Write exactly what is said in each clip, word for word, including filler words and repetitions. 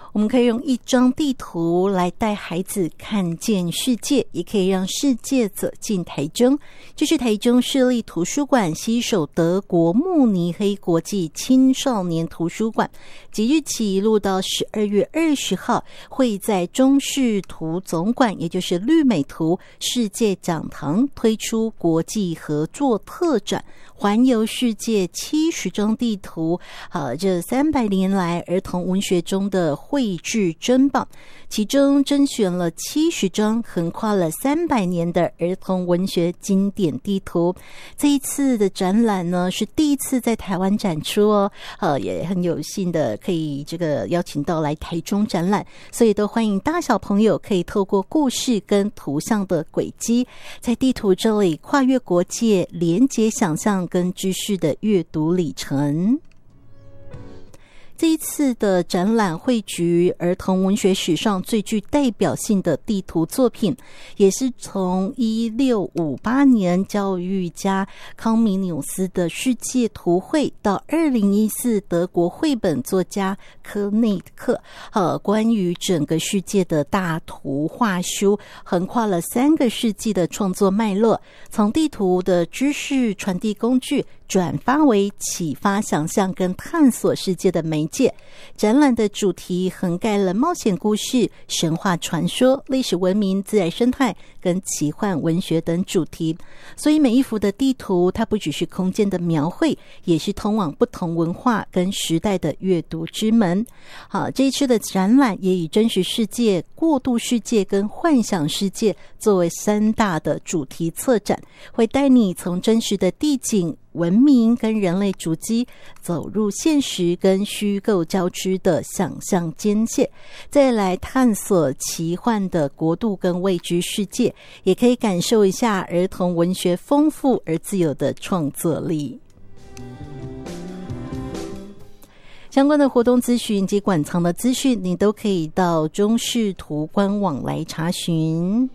我们可以用一张地图来带孩子看见世界，也可以让世界走进台中。这是台中市立图书馆携手德国慕尼黑国际青少年图书馆，即日起一路到十二月二十号，会在中视图总馆，也就是绿美图世界讲堂推出国际合作特展，环游世界七十张地图。好，这三百年来儿童文学中的绘制珍宝，其中甄选了七十张横跨了三百年的儿童文学经典地图。这一次的展览呢，是第一次在台湾展出哦，呃，也很有幸的可以这个邀请到来台中展览，所以都欢迎大小朋友可以透过故事跟图像的轨迹，在地图这里跨越国界，连结想象跟知识的阅读里程。这一次的展览汇聚儿童文学史上最具代表性的地图作品，也是从一六五八年教育家康米纽斯的世界图绘，到二零一四德国绘本作家科内克呃，关于整个世界的大图画书，横跨了三个世纪的创作脉络，从地图的知识传递工具转发为启发想象跟探索世界的媒介。展览的主题横盖了冒险故事、神话传说、历史文明、自然生态跟奇幻文学等主题，所以每一幅的地图它不只是空间的描绘，也是通往不同文化跟时代的阅读之门。好，这一次的展览也以真实世界、过渡世界跟幻想世界作为三大的主题策展，会带你从真实的地景、文明跟人类足迹，走入现实跟虚构交织的想象间界，再来探索奇幻的国度跟未知世界，也可以感受一下儿童文学丰富而自由的创作力。相关的活动资讯及馆藏的资讯，你都可以到中视图官网来查询。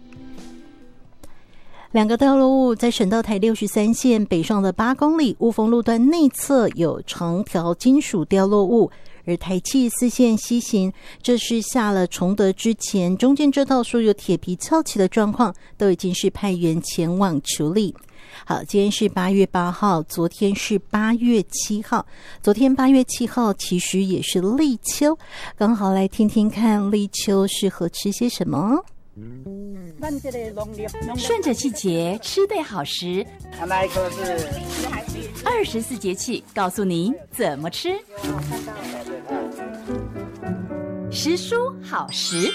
两个道路物在省道台六十三线北上的八公里雾峰路段内侧有长条金属掉落物，而台七四线西行，这是下了崇德之前，中间这道所有铁皮翘起的状况都已经是派员前往处理。好，今天是八月八号，昨天是八月七号。昨天八月七号其实也是立秋，刚好来听听看立秋适合吃些什么。 顺着季节吃对好食， 那一颗是二十四节气告诉你怎么吃。食蔬好食。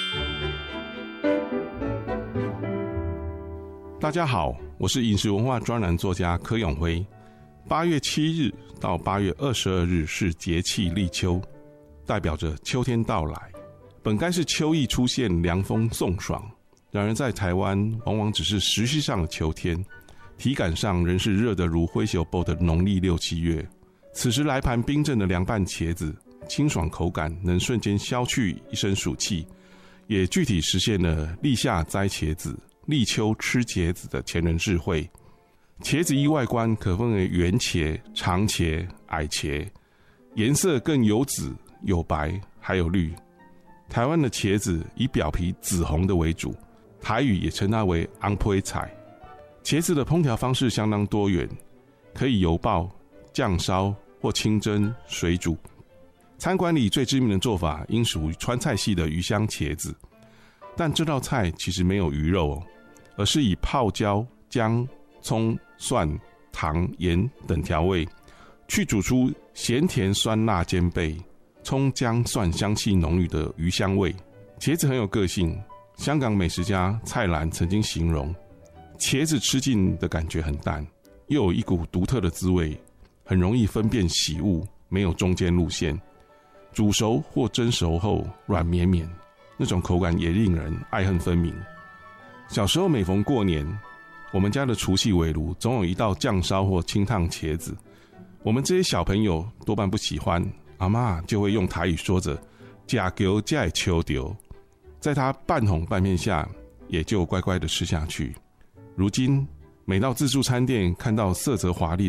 大家好，我是饮食文化专栏作家柯永辉。八月七日到八月二十二日是节气立秋，代表着秋天到来。本该是秋意出现，凉风送爽，然而在台湾往往只是时序上的秋天，体感上仍是热得如灰熊爆的农历六七月。此时来盘冰镇的凉拌茄子，清爽口感能瞬间消去一身暑气，也具体实现了立夏摘茄子、立秋吃茄子的前人智慧。茄子依外观可分为圆茄、长茄、矮茄，颜色更有紫、有白，还有绿。台湾的茄子以表皮紫红的为主，台语也称它为昂胚菜。茄子的烹调方式相当多元，可以油爆、酱烧或清蒸、水煮。餐馆里最知名的做法应属川菜系的鱼香茄子，但这道菜其实没有鱼肉哦，而是以泡椒、姜、葱、蒜、糖、盐等调味，去煮出咸甜酸辣兼备，葱姜蒜香气浓郁的鱼香味。茄子很有个性，香港美食家蔡澜曾经形容，茄子吃进的感觉很淡，又有一股独特的滋味，很容易分辨喜恶，没有中间路线。煮熟或蒸熟后软绵绵，那种口感也令人爱恨分明。小时候每逢过年，我们家的除夕围炉总有一道酱烧或清烫茄子，我们这些小朋友多半不喜欢，阿嬷就会用台语说着假丢假也秋丢，在她半哄半骗下，也就乖乖的吃下去。如今每到自助餐店看到色泽华丽